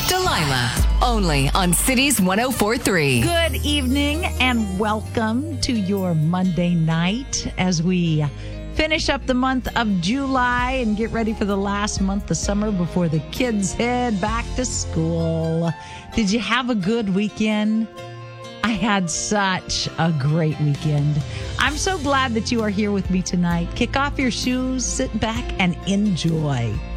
Delilah, only on Cities 104.3. Good evening and welcome to your Monday night as we finish up the month of July and get ready for the last month of summer before the kids head back to school. Did you have a good weekend? I had such a great weekend. I'm so glad that you are here with me tonight. Kick off your shoes, sit back, and enjoy.